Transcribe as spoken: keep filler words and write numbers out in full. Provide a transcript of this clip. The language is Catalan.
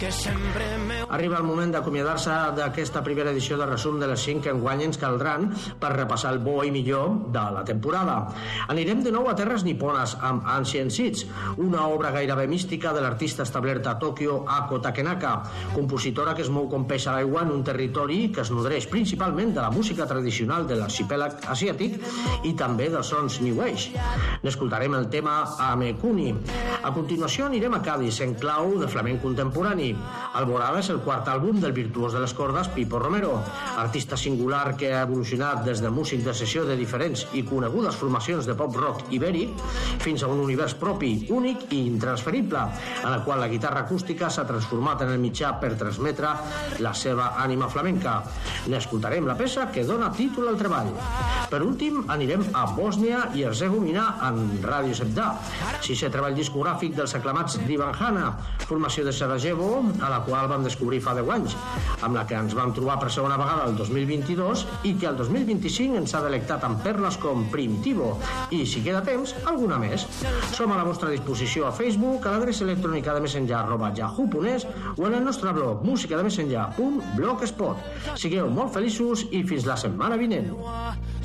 Arriba el moment d'acomiadar-se d'aquesta primera edició de resum de les cinc que enguany ens caldran per repassar el bo i millor de la temporada. Anirem de nou a terres nipones amb Ancient Seeds, una obra gairebé mística de l'artista establerta a Tòquio, Ako Takenaka, compositora que es mou com peix a l'aigua en un territori que es nodreix principalment de la música tradicional de l'arxipèlag asiàtic i també dels sons New Age. N'escoltarem el tema Amekuni. A continuació anirem a Cádiz, en clau de flamenc contemporani. Alborada és el quart àlbum del virtuós de les cordes Pipo Romero, artista singular que ha evolucionat des de músic de sessió de diferents i conegudes formacions de pop-rock ibèric fins a un univers propi, únic i intransferible, en el qual la guitarra acústica s'ha transformat en el mitjà per transmetre la seva ànima flamenca. N'escoltarem la peça que dona títol al treball. Per últim, anirem a Bòsnia i Herzegovina en Ràdio Sebda, sisè treball discogràfic dels aclamats d'Ivan Hanna, formació de Sarajevo, a la qual vam descobrir fa deu anys, amb la que ens vam trobar per segona vegada el dos mil vint-i-dos i que el dos mil vint-i-cinc ens ha delectat amb perles com Primitivo i, si queda temps, alguna més. Som a la vostra disposició a Facebook, a l'adreça electrònica de messenger arroba yahoo punt es o en el nostre blog musicademessenger punt blogspot. Sigueu molt feliços i fins la setmana vinent.